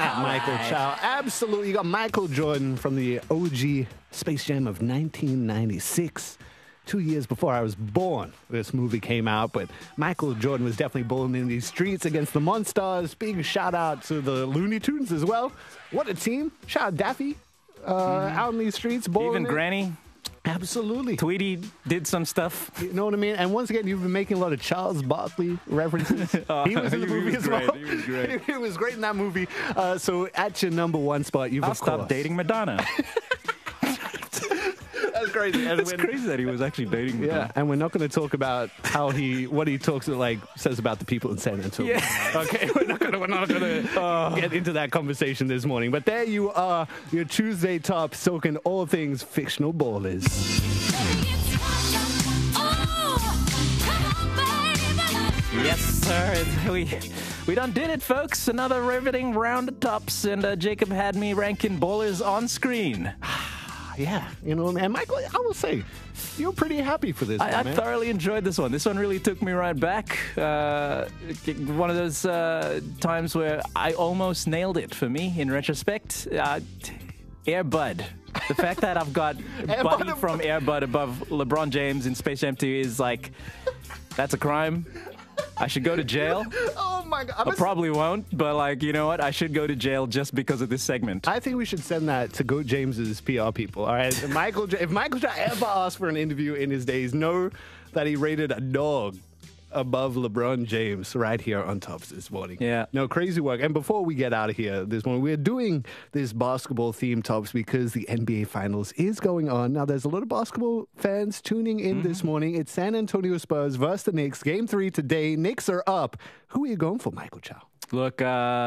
that, Michael Chow. Absolutely. You got Michael Jordan from the OG Space Jam of 1996. 2 years before I was born, this movie came out, but Michael Jordan was definitely bowling in these streets against the Monstars. Big shout out to the Looney Tunes as well. What a team. Shout out Daffy out in these streets bowling. Even Granny. Absolutely. Tweety did some stuff. You know what I mean? And once again, you've been making a lot of Charles Barkley references. He was in the movie as well. He was great. He was great in that movie. So at your number one spot, you've I'll of course stop dating Madonna. That's crazy. It's crazy that he was actually dating Madonna. Yeah, and we're not going to talk about what he says about the people in San Antonio. Yeah. Okay, we're not going to get into that conversation this morning. But there you are, your Tuesday top, soaking all things fictional ballers. Yes, sir. We done did it, folks. Another riveting round of tops, and Jacob had me ranking ballers on screen. Yeah, you know, and Michael, I will say, you're pretty happy for this. I man. thoroughly enjoyed this one. This one really took me right back. One of those times where I almost nailed it for me in retrospect. Air Bud. The fact that I've got Buddy from Air Bud above LeBron James in Space Jam 2 is like, that's a crime. I should go to jail. Oh my God. I probably won't, but like, you know what? I should go to jail just because of this segment. I think we should send that to Goat James's PR people. All right. If Michael ever asked for an interview in his days, know that he rated a dog above LeBron James right here on Tops this morning. Yeah. No, crazy work. And before we get out of here this morning, we're doing this basketball theme, Tops, because the NBA Finals is going on. Now, there's a lot of basketball fans tuning in this morning. It's San Antonio Spurs versus the Knicks. Game 3 today. Knicks are up. Who are you going for, Michael Chow? Look,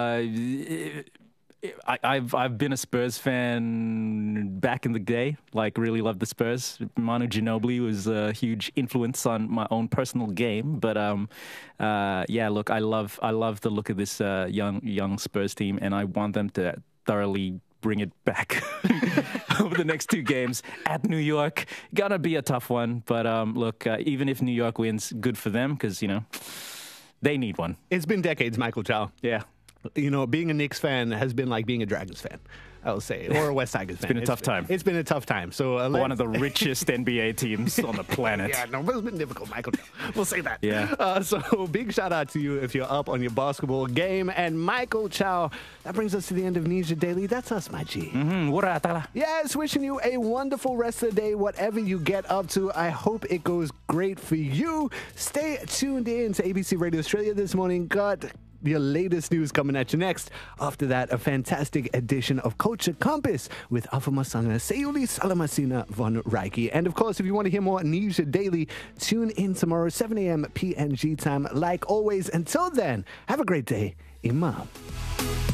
I've been a Spurs fan back in the day. Like, really loved the Spurs. Manu Ginobili was a huge influence on my own personal game. But yeah, look, I love the look of this young Spurs team, and I want them to thoroughly bring it back over the next two games at New York. Gonna be a tough one, but look, even if New York wins, good for them, because, you know, they need one. It's been decades, Michael Chow. Yeah. You know, being a Knicks fan has been like being a Dragons fan, I will say, or a West Tigers fan. It's been a tough time. It's been a tough time. So one of the richest NBA teams on the planet. Yeah, no, but it's been difficult, Michael. We'll say that. Yeah. So big shout out to you if you're up on your basketball game. And Michael Chow, that brings us to the end of Ninja Daily. That's us, my G. Yes, wishing you a wonderful rest of the day, whatever you get up to. I hope it goes great for you. Stay tuned in to ABC Radio Australia this morning. Got your latest news coming at you next. After that, a fantastic edition of Culture Compass with Alpha Masanga, Sayuli Salamasina von Reiki. And of course, if you want to hear more Nisha Daily, tune in tomorrow, 7 a.m. PNG time. Like always, until then, have a great day. Imam.